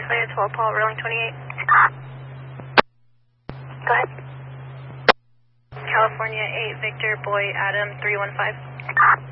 California 12 Paul, rolling 28. Go ahead. California 8 Victor, boy Adam 315.